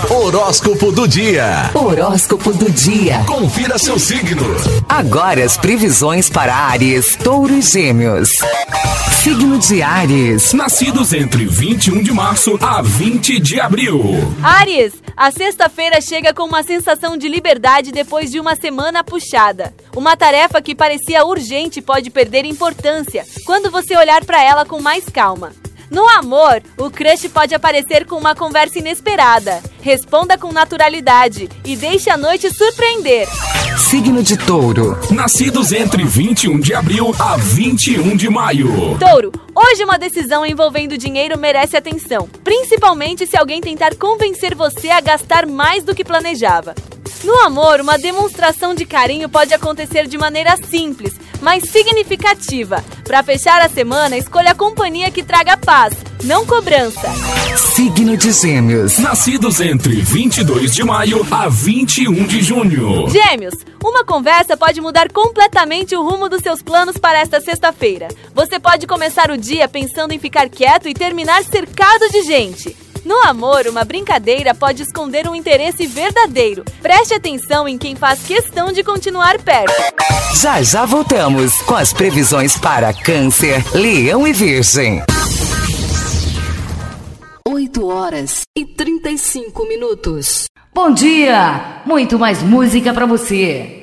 Horóscopo do dia. Horóscopo do dia. Confira seu signo. Agora as previsões para Áries, Touro e Gêmeos. Signo de Áries. Nascidos entre 21 de março a 20 de abril. Áries, a sexta-feira chega com uma sensação de liberdade depois de uma semana puxada. Uma tarefa que parecia urgente pode perder importância quando você olhar para ela com mais calma. No amor, o crush pode aparecer com uma conversa inesperada. Responda com naturalidade e deixe a noite surpreender. Signo de Touro. Nascidos entre 21 de abril a 21 de maio. Touro, hoje uma decisão envolvendo dinheiro merece atenção, principalmente se alguém tentar convencer você a gastar mais do que planejava. No amor, uma demonstração de carinho pode acontecer de maneira simples, mas significativa. Para fechar a semana, escolha a companhia que traga paz, não cobrança. Signo de Gêmeos. Nascidos entre 22 de maio a 21 de junho. Gêmeos, uma conversa pode mudar completamente o rumo dos seus planos para esta sexta-feira. Você pode começar o dia pensando em ficar quieto e terminar cercado de gente. No amor, uma brincadeira pode esconder um interesse verdadeiro. Preste atenção em quem faz questão de continuar perto. Já voltamos com as previsões para Câncer, Leão e Virgem. 8h35. Bom dia! Muito mais música pra você.